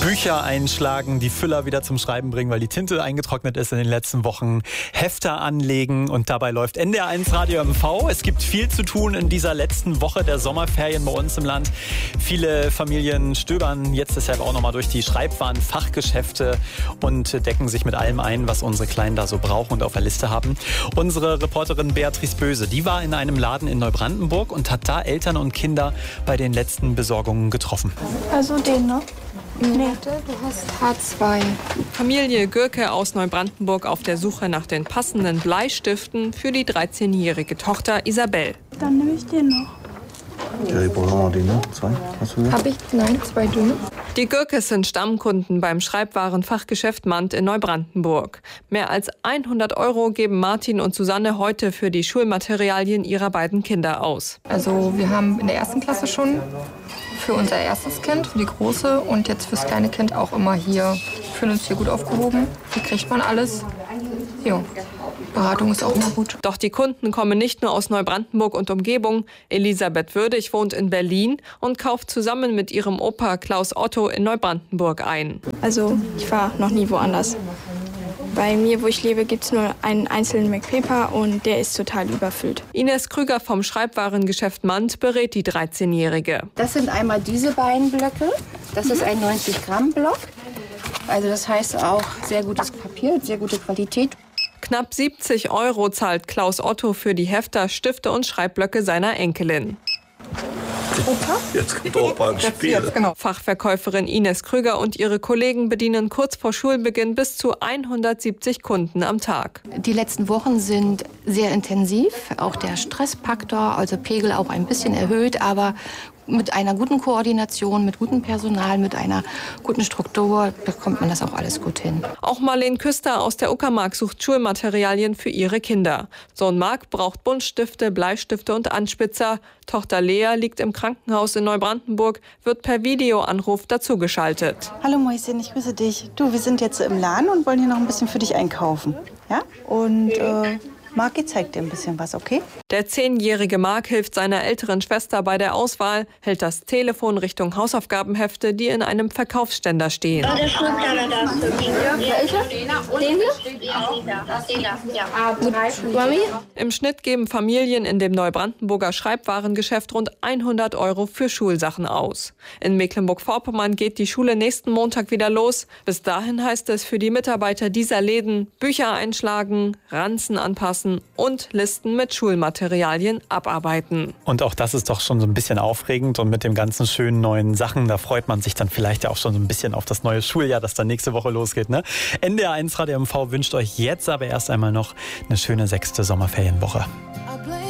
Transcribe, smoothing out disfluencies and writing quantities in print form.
Bücher einschlagen, die Füller wieder zum Schreiben bringen, weil die Tinte eingetrocknet ist in den letzten Wochen, Hefter anlegen und dabei läuft NDR1 Radio MV. Es gibt viel zu tun in dieser letzten Woche der Sommerferien bei uns im Land. Viele Familien stöbern jetzt deshalb auch nochmal durch die Schreibwaren-Fachgeschäfte und decken sich mit allem ein, was unsere Kleinen da so brauchen und auf der Liste haben. Unsere Reporterin Beatrice Böse, die war in einem Laden in Neubrandenburg und hat da Eltern und Kinder bei den letzten Besorgungen getroffen. Also den, ne? Nee. Du hast H2. Familie Gürke aus Neubrandenburg auf der Suche nach den passenden Bleistiften für die 13-jährige Tochter Isabel. Dann nehme ich den noch. Ja, ich brauche noch den, ne? 2? Hast du? Habe ich? Nein, 2 dünne. Die Gürkes sind Stammkunden beim Schreibwarenfachgeschäft Mand in Neubrandenburg. Mehr als 100 € geben Martin und Susanne heute für die Schulmaterialien ihrer beiden Kinder aus. Also wir haben in der 1. Klasse schon für unser erstes Kind, für die Große und jetzt fürs kleine Kind auch immer hier. Wir fühlen uns hier gut aufgehoben. Hier kriegt man alles. Ja. Beratung ist auch immer gut. Doch die Kunden kommen nicht nur aus Neubrandenburg und Umgebung. Elisabeth Würdig wohnt in Berlin und kauft zusammen mit ihrem Opa Klaus Otto in Neubrandenburg ein. Also ich war noch nie woanders. Bei mir, wo ich lebe, gibt es nur einen einzelnen McPaper und der ist total überfüllt. Ines Krüger vom Schreibwarengeschäft Mand berät die 13-Jährige. Das sind einmal diese beiden Blöcke. Das ist ein 90-Gramm-Block. Also das heißt auch sehr gutes Papier, sehr gute Qualität. Knapp 70 € zahlt Klaus Otto für die Hefter, Stifte und Schreibblöcke seiner Enkelin. Opa? Jetzt kommt Opa ins Spiel. Genau. Fachverkäuferin Ines Krüger und ihre Kollegen bedienen kurz vor Schulbeginn bis zu 170 Kunden am Tag. Die letzten Wochen sind sehr intensiv. Auch der Stressfaktor, also Pegel auch ein bisschen erhöht, aber mit einer guten Koordination, mit gutem Personal, mit einer guten Struktur bekommt man das auch alles gut hin. Auch Marlene Küster aus der Uckermark sucht Schulmaterialien für ihre Kinder. Sohn Marc braucht Buntstifte, Bleistifte und Anspitzer. Tochter Lea liegt im Krankenhaus in Neubrandenburg, wird per Videoanruf dazugeschaltet. Hallo Mäuschen, ich grüße dich. Du, wir sind jetzt im Laden und wollen hier noch ein bisschen für dich einkaufen. Ja? Und Marc zeigt dir ein bisschen was, okay? Der 10-jährige Marc hilft seiner älteren Schwester bei der Auswahl, hält das Telefon Richtung Hausaufgabenhefte, die in einem Verkaufsständer stehen. Der Schulplaner da ist hübsch. Welcher? Den hier? Mami? Im Schnitt geben Familien in dem Neubrandenburger Schreibwarengeschäft rund 100 € für Schulsachen aus. In Mecklenburg-Vorpommern geht die Schule nächsten Montag wieder los. Bis dahin heißt es für die Mitarbeiter dieser Läden Bücher einschlagen, Ranzen anpassen und Listen mit Schulmaterialien abarbeiten. Und auch das ist doch schon so ein bisschen aufregend und mit den ganzen schönen neuen Sachen, da freut man sich dann vielleicht ja auch schon so ein bisschen auf das neue Schuljahr, das dann nächste Woche losgeht. Ne? NDR1 Radio MV wünscht euch jetzt aber erst einmal noch eine schöne 6. Sommerferienwoche.